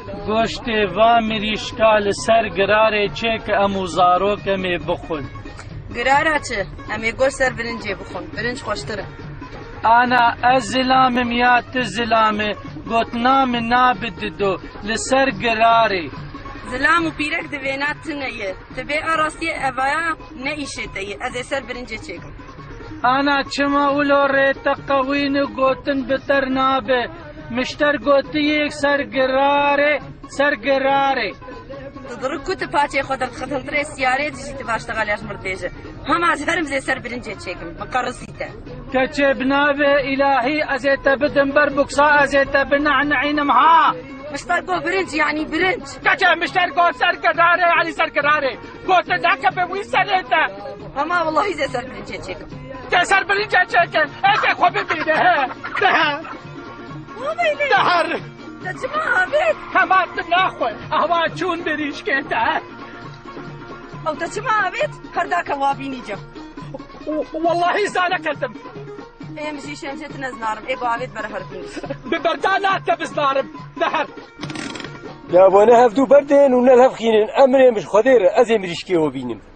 گۆشتێ وا مریشکا لەسەر گرارێ چێ کە ئەموو زارۆکەمێ بخۆن. گرارە چ؟ ئەمێ گۆشت سەر برنجێ بخۆن، برنج خۆشترە. ئانا ئەس زلامم یا ت زلامێ گوتنامە نابددۆ لەسەر گرارێ. زلام و پیرەک دەوێنات تنەیە، دەبێ ئاڕاستیە ئەڤایە نەئیشێتەیە، ئەزێ سەر برنجێ چێکم. ئانا چما ئولۆ ڕێتە قەوین و گوتن بتەر نابێ، مشتەر گوتیەک سەرگرارێ سەرگرارێ. تضرب كنت باتي خود الخطنطري سيارة تجي تباشتغل يا مرتجة هم عزهرم زي سر برنجة تشيكم مقرصيته كتشبنا إلهي أزيت بدن بربكسا أزيت بنعنعين مها مشتركو برنج يعني برنج كتشب مشتركو سركراري يعني سركراري قلت ذاك بوي سريته هما والله زي سر برنجة تشيكم سر برنجة تشيكم ايش خوبي بيده دهر تجمعها بيت كمان ناخوي أهوا چون بريش كيتا أو تجمعها بيت هرداك وابيني جم والله زانا كلتم إيه مشي شمشت نزنارم إيه قاعد برهر بينس ببردانات تبزنارم دهر يا بنا هفدو بردين ونلهف خينين أمري مش خدير أزي مريشكي وبينم